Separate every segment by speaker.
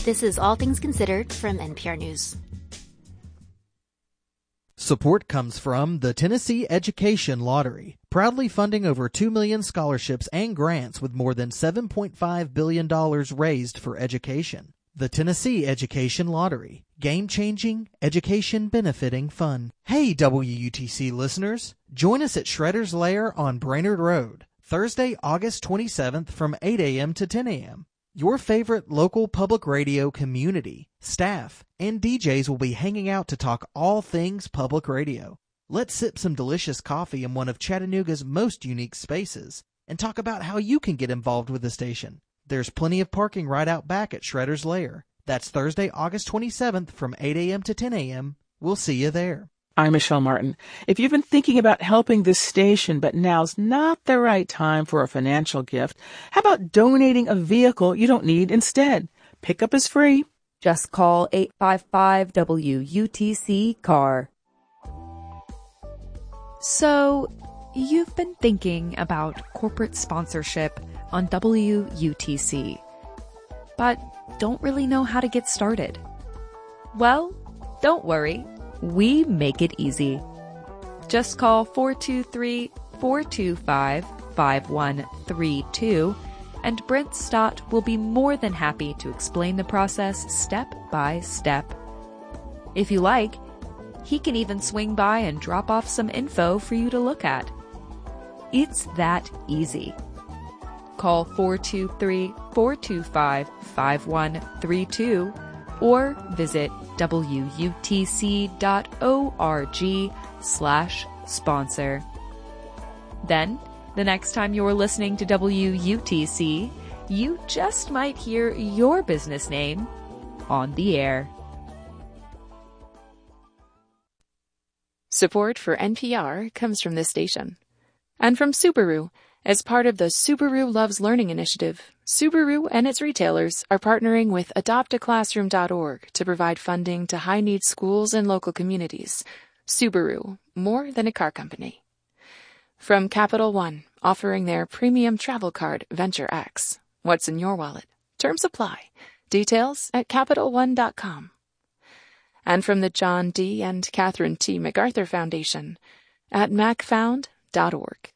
Speaker 1: This is All Things Considered from NPR News.
Speaker 2: Support comes from the Tennessee Education Lottery, proudly funding over 2 million scholarships and grants with more than $7.5 billion raised for education. The Tennessee Education Lottery. Game-changing, education-benefiting fun. Hey, WUTC listeners. Join us at Shredder's Lair on Brainerd Road, Thursday, August 27th from 8 a.m. to 10 a.m. Your favorite local public radio community, staff, and DJs will be hanging out to talk all things public radio. Let's sip some delicious coffee in one of Chattanooga's most unique spaces and talk about how you can get involved with the station. There's plenty of parking right out back at Shredder's Lair. That's Thursday, August 27th from 8 a.m. to 10 a.m. We'll see you there.
Speaker 3: I'm Michelle Martin. If you've been thinking about helping this station, but now's not the right time for a financial gift, how about donating a vehicle you don't need instead? Pickup is free.
Speaker 4: Just call 855-WUTC-CAR.
Speaker 5: So, you've been thinking about corporate sponsorship on WUTC, but don't really know how to get started. Well, don't worry. We make it easy. Just call 423-425-5132 and Brent Stott will be more than happy to explain the process step by step. If you like, he can even swing by and drop off some info for you to look at. It's that easy. Call 423-425-5132 or visit wutc.org/sponsor. Then, the next time you're listening to WUTC, you just might hear your business name on the air.
Speaker 6: Support for NPR comes from this station. And from Subaru. As part of the Subaru Loves Learning initiative, Subaru and its retailers are partnering with AdoptAClassroom.org to provide funding to high-need schools and local communities. Subaru, more than a car company. From Capital One, offering their premium travel card, Venture X. What's in your wallet? Terms apply. Details at CapitalOne.com. And from the John D. and Catherine T. MacArthur Foundation at MacFound.org.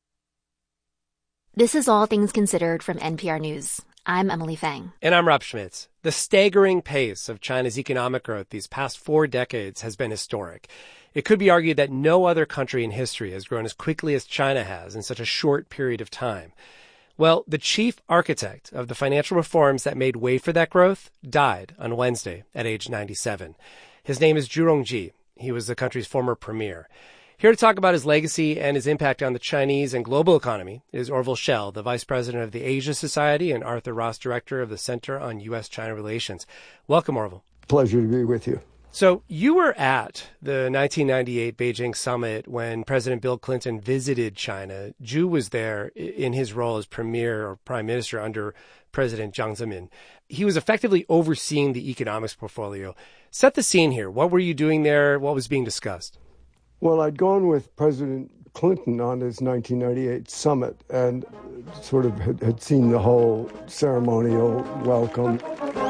Speaker 1: This is All Things Considered from NPR News. I'm Emily Fang.
Speaker 7: And I'm Rob Schmitz. The staggering pace of China's economic growth these past 4 decades has been historic. It could be argued that no other country in history has grown as quickly as China has in such a short period of time. Well, the chief architect of the financial reforms that made way for that growth died on Wednesday at age 97. His name is Zhu Rongji. He was the country's former premier. Here to talk about his legacy and his impact on the Chinese and global economy is Orville Schell, the vice president of the Asia Society and Arthur Ross, director of the Center on U.S.-China Relations. Welcome, Orville.
Speaker 8: Pleasure to be with you.
Speaker 7: So you were at the 1998 Beijing summit when President Bill Clinton visited China. Zhu was there in his role as premier or prime minister under President Jiang Zemin. He was effectively overseeing the economics portfolio. Set the scene here. What were you doing there? What was being discussed?
Speaker 8: Well, I'd gone with President Clinton on his 1998 summit and sort of had seen the whole ceremonial welcome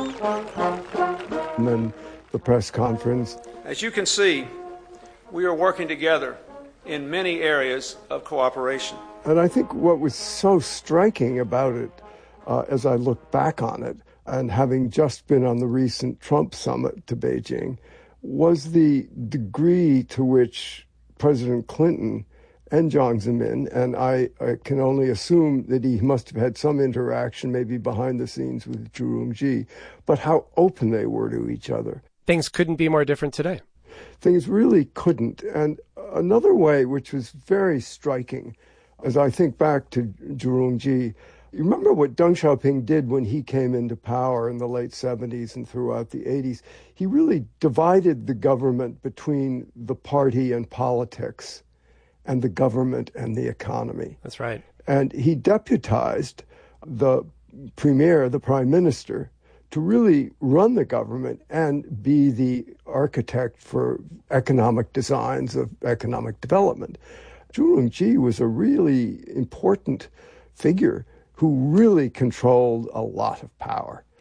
Speaker 8: and then the press conference.
Speaker 9: As you can see, we are working together in many areas of cooperation.
Speaker 8: And I think what was so striking about it, as I look back on it, and having just been on the recent Trump summit to Beijing, was the degree to which President Clinton and Jiang Zemin, and I can only assume that he must have had some interaction maybe behind the scenes with Zhu Rongji, but how open they were to each other.
Speaker 7: Things couldn't be more different today.
Speaker 8: Things really couldn't. And another way, which was very striking, as I think back to Zhu Rongji, you remember what Deng Xiaoping did when he came into power in the late 70s and throughout the 80s? He really divided the government between the party and politics and the government and the economy.
Speaker 7: That's right.
Speaker 8: And he deputized the premier, the prime minister, to really run the government and be the architect for economic designs of economic development. Zhu Rongji was a really important figure who really controlled a lot of power.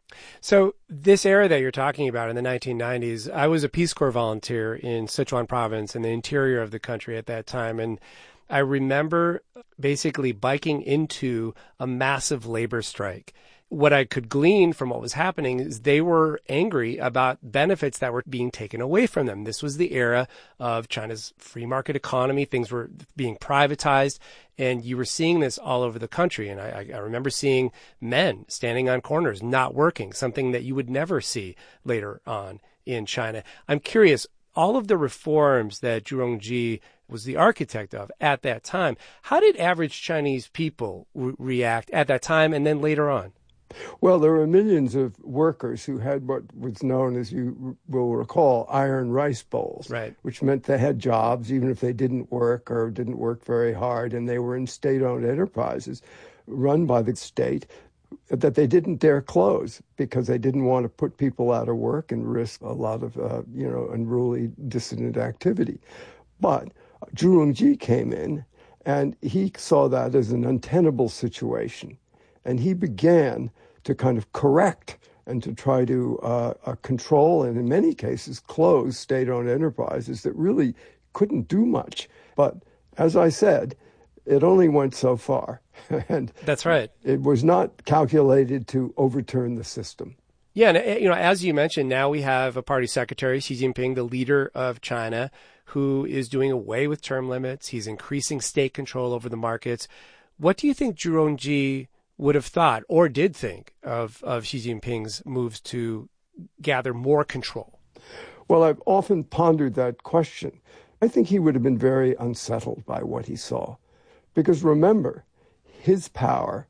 Speaker 7: So this era that you're talking about in the 1990s, I was a Peace Corps volunteer in Sichuan province in the interior of the country at that time. And I remember basically biking into a massive labor strike. What I could glean from what was happening is they were angry about benefits that were being taken away from them. This was the era of China's free market economy. Things were being privatized, and you were seeing this all over the country. And I remember seeing men standing on corners, not working, something that you would never see later on in China. I'm curious, all of the reforms that Zhu Rongji was the architect of at that time, how did average Chinese people react at that time and then later on?
Speaker 8: Well, there were millions of workers who had what was known, as you will recall, iron rice bowls,
Speaker 7: right,
Speaker 8: which meant they had jobs even if they didn't work or didn't work very hard, and they were in state-owned enterprises run by the state that they didn't dare close because they didn't want to put people out of work and risk a lot of, unruly dissident activity. But Zhu Rongji came in, and he saw that as an untenable situation. And he began to kind of correct and to try to control and in many cases close state-owned enterprises that really couldn't do much. But as I said, it only went so far. And
Speaker 7: that's right.
Speaker 8: It was not calculated to overturn the system.
Speaker 7: Yeah, and as you mentioned, now we have a party secretary, Xi Jinping, the leader of China, who is doing away with term limits. He's increasing state control over the markets. What do you think Zhu Rongji would have thought or did think of Xi Jinping's moves to gather more control?
Speaker 8: Well, I've often pondered that question. I think he would have been very unsettled by what he saw. Because remember, his power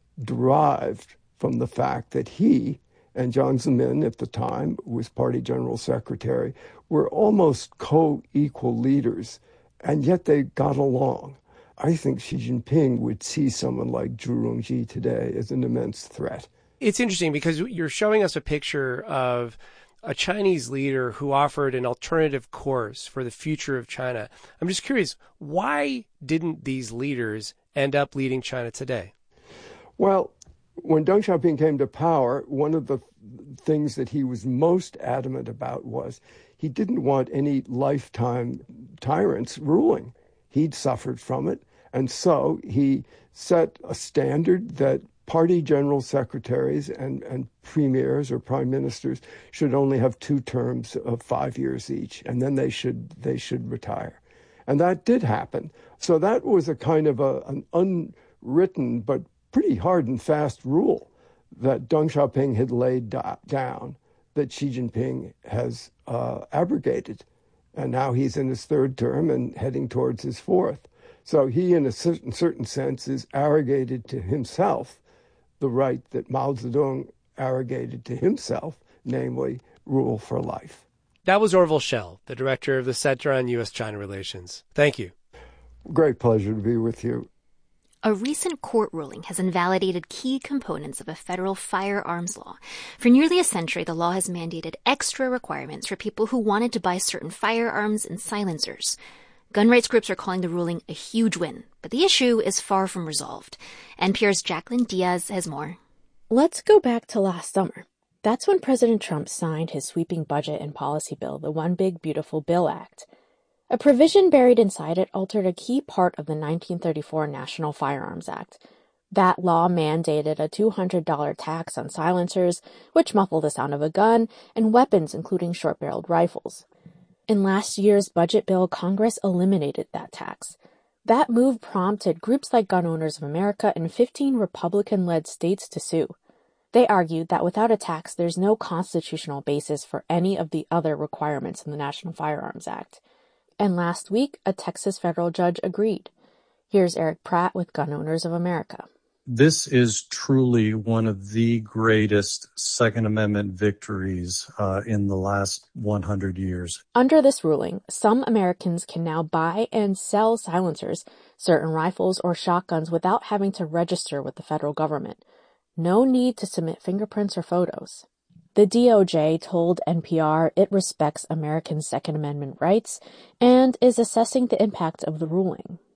Speaker 8: derived from the fact that he and Jiang Zemin at the time, who was party general secretary, were almost co-equal leaders, and yet they got along. I think Xi Jinping would see someone like Zhu Rongji today as an immense threat.
Speaker 7: It's interesting because you're showing us a picture of a Chinese leader who offered an alternative course for the future of China. I'm just curious, why didn't these leaders end up leading China today?
Speaker 8: Well, when Deng Xiaoping came to power, one of the things that he was most adamant about was he didn't want any lifetime tyrants ruling. He'd suffered from it, and so he set a standard that party general secretaries and premiers or prime ministers should only have 2 terms of 5 years each, and then they should retire. And that did happen. So that was a kind of an unwritten but pretty hard and fast rule that Deng Xiaoping had laid down that Xi Jinping has abrogated. And now he's in his 3rd term and heading towards his 4th. So he, in a certain sense, is arrogated to himself the right that Mao Zedong arrogated to himself, namely rule for life.
Speaker 7: That was Orville Schell, the director of the Center on U.S.-China Relations. Thank you.
Speaker 8: Great pleasure to be with you.
Speaker 1: A recent court ruling has invalidated key components of a federal firearms law. For nearly a century, the law has mandated extra requirements for people who wanted to buy certain firearms and silencers. Gun rights groups are calling the ruling a huge win, but the issue is far from resolved. NPR's Jacqueline Diaz has more.
Speaker 10: Let's go back to last summer. That's when President Trump signed his sweeping budget and policy bill, the One Big Beautiful Bill Act. A provision buried inside it altered a key part of the 1934 National Firearms Act. That law mandated a $200 tax on silencers, which muffle the sound of a gun, and weapons including short-barreled rifles. In last year's budget bill, Congress eliminated that tax. That move prompted groups like Gun Owners of America and 15 Republican-led states to sue. They argued that without a tax, there's no constitutional basis for any of the other requirements in the National Firearms Act. And last week, a Texas federal judge agreed. Here's Eric Pratt with Gun Owners of America.
Speaker 11: This is truly one of the greatest Second Amendment victories in the last 100 years.
Speaker 10: Under this ruling, some Americans can now buy and sell silencers, certain rifles or shotguns without having to register with the federal government. No need to submit fingerprints or photos. The DOJ told NPR it respects Americans' Second Amendment rights and is assessing the impact of the ruling.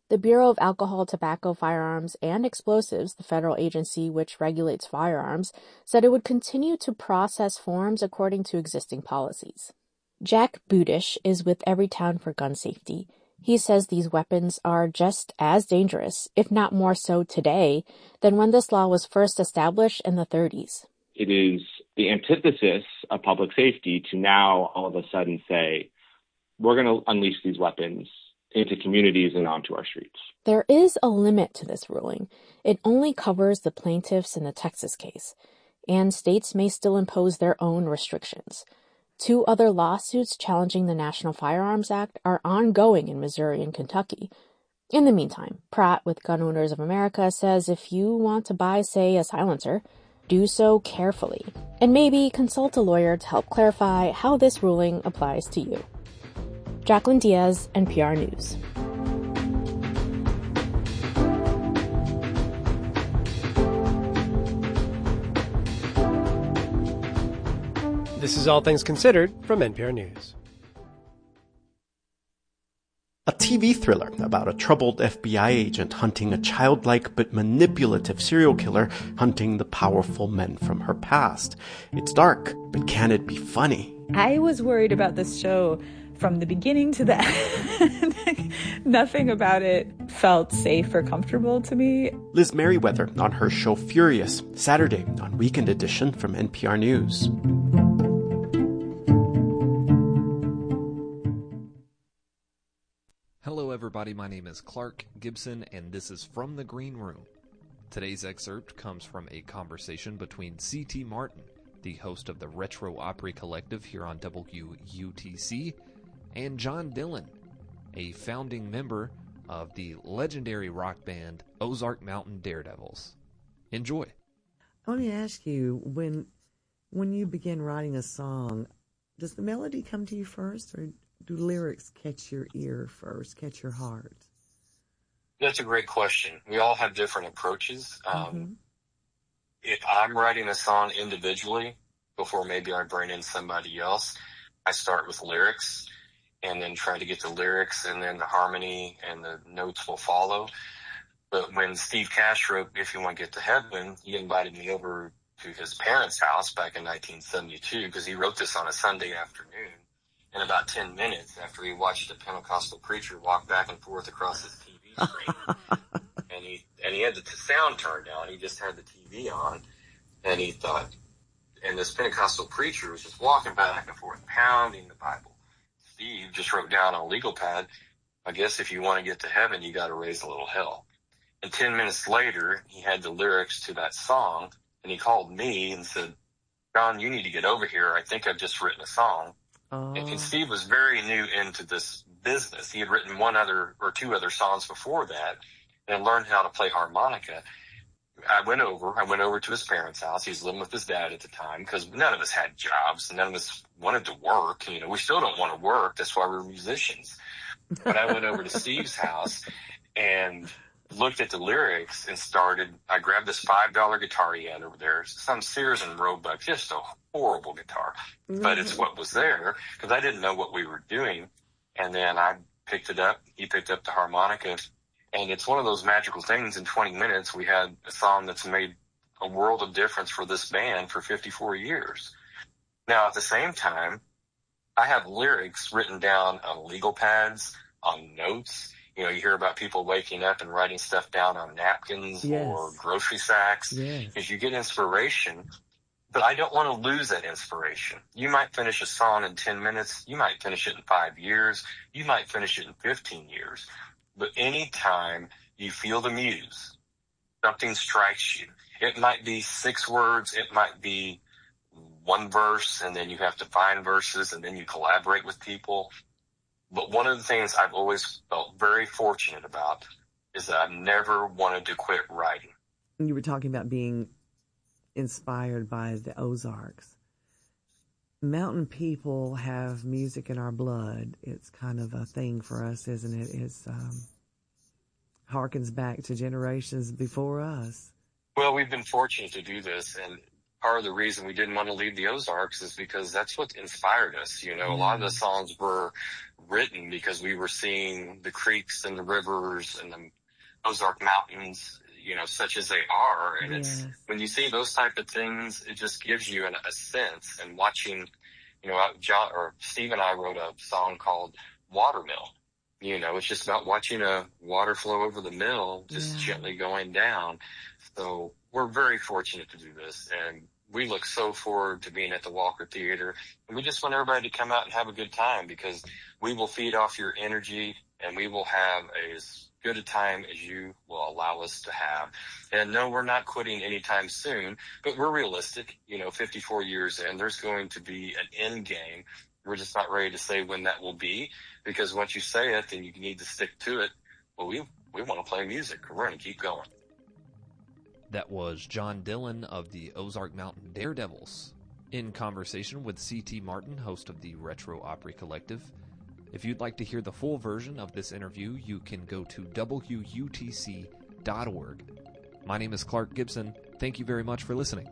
Speaker 10: The Bureau of Alcohol, Tobacco, Firearms, and Explosives, the federal agency which regulates firearms, said it would continue to process forms according to existing policies. Jack Budish is with Everytown for Gun Safety. He says these weapons are just as dangerous, if not more so today, than when this law was first established in the 30s.
Speaker 12: It is the antithesis of public safety to now all of a sudden say, we're going to unleash these weapons into communities and onto our streets.
Speaker 10: There is a limit to this ruling. It only covers the plaintiffs in the Texas case, and states may still impose their own restrictions. 2 other lawsuits challenging the National Firearms Act are ongoing in Missouri and Kentucky. In the meantime, Pratt with Gun Owners of America says if you want to buy, say, a silencer, do so carefully, and maybe consult a lawyer to help clarify how this ruling applies to you. Jacqueline Diaz, NPR News.
Speaker 7: This is All Things Considered from NPR News.
Speaker 13: A TV thriller about a troubled FBI agent hunting a childlike but manipulative serial killer hunting the powerful men from her past. It's dark, but can it be funny?
Speaker 14: I was worried about this show from the beginning to the end. Nothing about it felt safe or comfortable to me.
Speaker 13: Liz Merriweather on her show Furious, Saturday on Weekend Edition from NPR News.
Speaker 15: Hello everybody, my name is Clark Gibson and this is From the Green Room. Today's excerpt comes from a conversation between C.T. Martin, the host of the Retro Opry Collective here on WUTC, and John Dillon, a founding member of the legendary rock band Ozark Mountain Daredevils. Enjoy.
Speaker 16: Let me ask you, when you begin writing a song, does the melody come to you first, or do lyrics catch your ear first, catch your heart?
Speaker 17: That's a great question. We all have different approaches. If I'm writing a song individually, before maybe I bring in somebody else, I start with lyrics and then try to get the lyrics, and then the harmony and the notes will follow. But when Steve Cash wrote If You Want to Get to Heaven, he invited me over to his parents' house back in 1972 because he wrote this on a Sunday afternoon. In about 10 minutes after he watched a Pentecostal preacher walk back and forth across his TV screen, and he had the sound turned down, he just had the TV on, and he thought, and this Pentecostal preacher was just walking back and forth, pounding the Bible. Steve just wrote down on a legal pad, I guess if you want to get to heaven, you got to raise a little hell. And 10 minutes later, he had the lyrics to that song, and he called me and said, John, you need to get over here. I think I've just written a song. And Steve was very new into this business. He had written 1 other or 2 other songs before that and learned how to play harmonica. I went over to his parents' house. He was living with his dad at the time because none of us had jobs. None of us wanted to work. You know, we still don't want to work. That's why we're musicians. But I went over to Steve's house and looked at the lyrics and I grabbed this $5 guitar he had over there, some Sears and Roebuck, just a horrible guitar. But it's what was there because I didn't know what we were doing. And then I picked it up. He picked up the harmonica. And it's one of those magical things. In 20 minutes, we had a song that's made a world of difference for this band for 54 years. Now, at the same time, I have lyrics written down on legal pads, on notes. You know, you hear about people waking up and writing stuff down on napkins or grocery sacks because you get inspiration. But I don't want to lose that inspiration. You might finish a song in 10 minutes. You might finish it in 5 years. You might finish it in 15 years. But anytime you feel the muse, something strikes you. It might be 6 words. It might be 1 verse, and then you have to find verses, and then you collaborate with people. But one of the things I've always felt very fortunate about is that I've never wanted to quit writing.
Speaker 16: You were talking about being inspired by the Ozarks. Mountain people have music in our blood. It's kind of a thing for us, isn't it? It's harkens back to generations before us.
Speaker 17: Well, we've been fortunate to do this, and part of the reason we didn't want to leave the Ozarks is because that's what inspired us. You know, a lot of the songs were written because we were seeing the creeks and the rivers and the Ozark Mountains, you know, such as they are. And it's, when you see those type of things, it just gives you a sense. And watching, you know, Steve and I wrote a song called Watermill. You know, it's just about watching a water flow over the mill, just gently going down. So we're very fortunate to do this, and we look so forward to being at the Walker Theater. And we just want everybody to come out and have a good time, because we will feed off your energy, and we will have as good a time as you will allow us to have. And no, we're not quitting anytime soon, but we're realistic. You know, 54 years in, there's going to be an end game. We're just not ready to say when that will be, because once you say it, then you need to stick to it. Well, we want to play music. We're going to keep going.
Speaker 15: That was John Dillon of the Ozark Mountain Daredevils, in conversation with C.T. Martin, host of the Retro Opry Collective. If you'd like to hear the full version of this interview, you can go to WUTC.org. My name is Clark Gibson. Thank you very much for listening.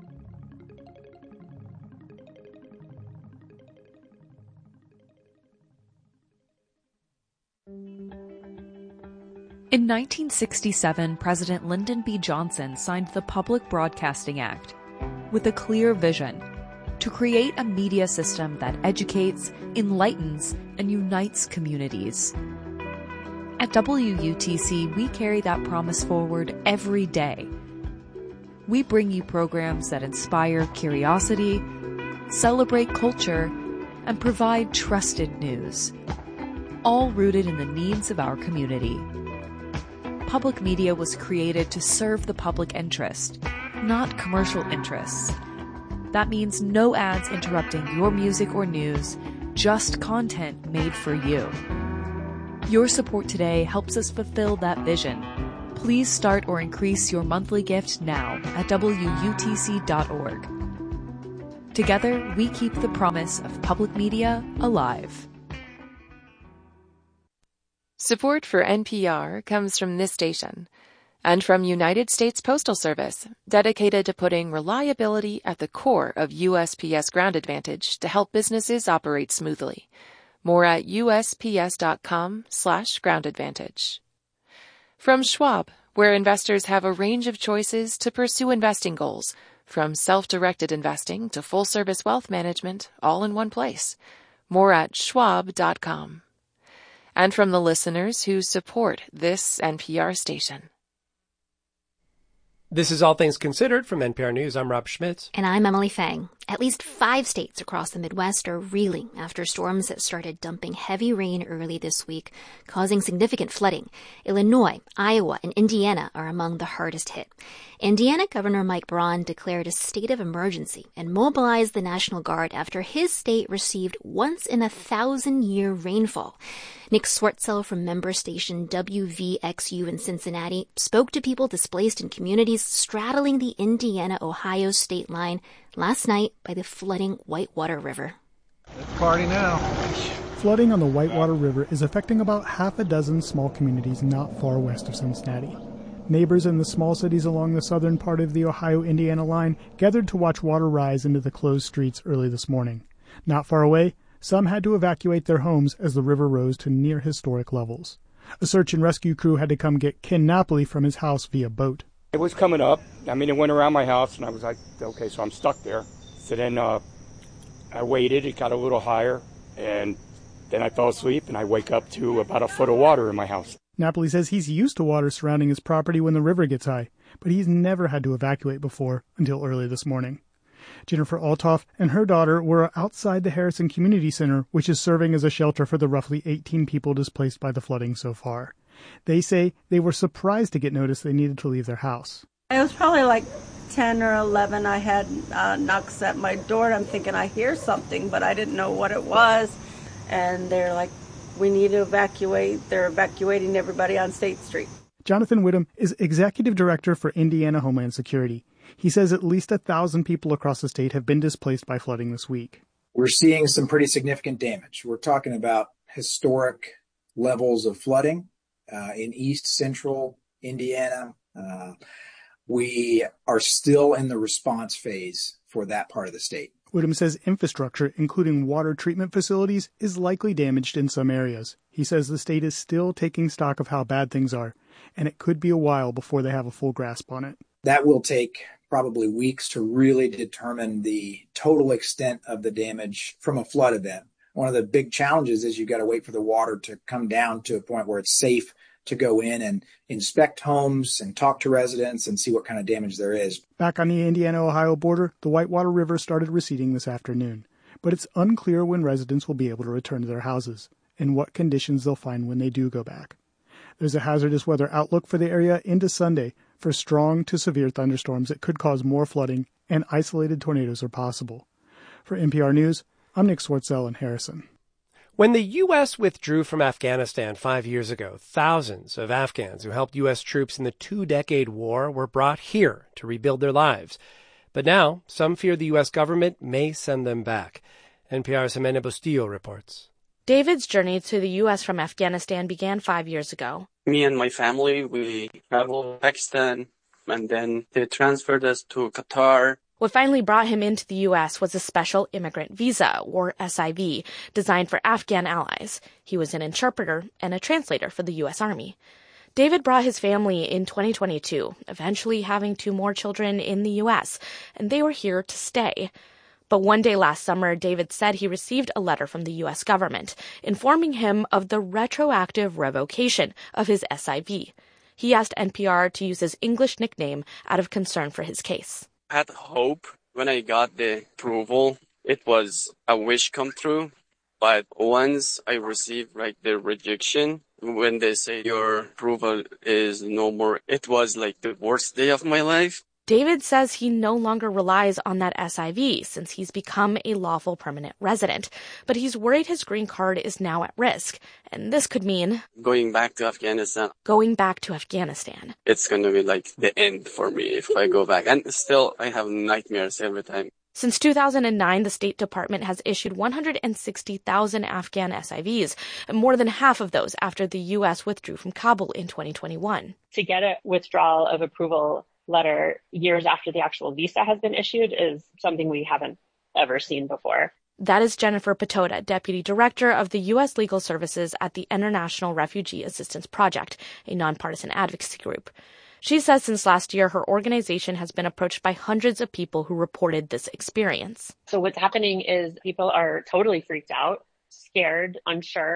Speaker 5: In 1967, President Lyndon B. Johnson signed the Public Broadcasting Act with a clear vision to create a media system that educates, enlightens, and unites communities. At WUTC, we carry that promise forward every day. We bring you programs that inspire curiosity, celebrate culture, and provide trusted news, all rooted in the needs of our community. Public media was created to serve the public interest, not commercial interests. That means no ads interrupting your music or news, just content made for you. Your support today helps us fulfill that vision. Please start or increase your monthly gift now at WUTC.org. Together, we keep the promise of public media alive.
Speaker 6: Support for NPR comes from this station and from United States Postal Service, dedicated to putting reliability at the core of USPS Ground Advantage to help businesses operate smoothly. More at USPS.com/groundadvantage. From Schwab, where investors have a range of choices to pursue investing goals, from self-directed investing to full-service wealth management, all in one place. More at schwab.com. And from the listeners who support this NPR station.
Speaker 7: This is All Things Considered from NPR News. I'm Rob Schmitz.
Speaker 1: And I'm Emily Fang. At least 5 states across the Midwest are reeling after storms that started dumping heavy rain early this week, causing significant flooding. Illinois, Iowa, and Indiana are among the hardest hit. Indiana Governor Mike Braun declared a state of emergency and mobilized the National Guard after his state received once-in-a-thousand-year rainfall. Nick Swartzel from member station WVXU in Cincinnati spoke to people displaced in communities straddling the Indiana-Ohio state line last night by the flooding Whitewater River.
Speaker 18: Let's party now. Flooding on the Whitewater River is affecting about half a dozen small communities not far west of Cincinnati. Neighbors in the small cities along the southern part of the Ohio-Indiana line gathered to watch water rise into the closed streets early this morning. Not far away, some had to evacuate their homes as the river rose to near historic levels. A search and rescue crew had to come get Ken Napoli from his house via boat.
Speaker 19: It was coming up. It went around my house, and I was like, okay, so I'm stuck there. So then I waited. It got a little higher, and then I fell asleep, and I wake up to about a foot of water in my house.
Speaker 18: Napoli says he's used to water surrounding his property when the river gets high, but he's never had to evacuate before until early this morning. Jennifer Altoff and her daughter were outside the Harrison Community Center, which is serving as a shelter for the roughly 18 people displaced by the flooding so far. They say they were surprised to get notice they needed to leave their house.
Speaker 20: It was probably like 10 or 11. I had knocks at my door, and I'm thinking I hear something, but I didn't know what it was. And they're like, we need to evacuate. They're evacuating everybody on State Street.
Speaker 18: Jonathan Whittam is executive director for Indiana Homeland Security. He says at least 1,000 people across the state have been displaced by flooding this week.
Speaker 21: We're seeing some pretty significant damage. We're talking about historic levels of flooding in east central Indiana. We are still in the response phase for that part of the state.
Speaker 18: Woodham says infrastructure, including water treatment facilities, is likely damaged in some areas. He says the state is still taking stock of how bad things are, and it could be a while before they have a full grasp on it.
Speaker 21: That will take probably weeks to really determine the total extent of the damage from a flood event. One of the big challenges is you've got to wait for the water to come down to a point where it's safe to go in and inspect homes and talk to residents and see what kind of damage there is.
Speaker 18: Back on the Indiana-Ohio border, the Whitewater River started receding this afternoon, but it's unclear when residents will be able to return to their houses and what conditions they'll find when they do go back. There's a hazardous weather outlook for the area into Sunday for strong to severe thunderstorms that could cause more flooding, and isolated tornadoes are possible. For NPR News, I'm Nick Swartzell in Harrison.
Speaker 7: When the U.S. withdrew from Afghanistan 5 years ago, thousands of Afghans who helped U.S. troops in the 2-decade war were brought here to rebuild their lives. But now, some fear the U.S. government may send them back. NPR's Jimena Bustillo reports.
Speaker 2: David's journey to the U.S. from Afghanistan began 5 years ago.
Speaker 22: Me and my family, we traveled to Pakistan, and then they transferred us to Qatar.
Speaker 2: What finally brought him into the U.S. was a special immigrant visa, or SIV, designed for Afghan allies. He was an interpreter and a translator for the U.S. Army. David brought his family in 2022, eventually having 2 more children in the U.S., and they were here to stay. But one day last summer, David said he received a letter from the U.S. government informing him of the retroactive revocation of his SIV. He asked NPR to use his English nickname out of concern for his case.
Speaker 22: I had hope when I got the approval. It was a wish come true. But once I received the rejection, when they say your approval is no more, it was like the worst day of my life.
Speaker 2: David says he no longer relies on that SIV since he's become a lawful permanent resident, but he's worried his green card is now at risk, and this could mean
Speaker 22: going back to Afghanistan.
Speaker 2: It's
Speaker 22: going to be like the end for me if I go back, and still I have nightmares every time.
Speaker 2: Since 2009, the State Department has issued 160,000 Afghan SIVs, and more than half of those after the U.S. withdrew from Kabul in 2021.
Speaker 23: To get a withdrawal of approval letter years after the actual visa has been issued is something we haven't ever seen before.
Speaker 2: That is Jennifer Patoda, Deputy Director of the U.S. Legal Services at the International Refugee Assistance Project, a nonpartisan advocacy group. She says since last year, her organization has been approached by hundreds of people who reported this experience.
Speaker 23: So what's happening is people are totally freaked out, scared, unsure.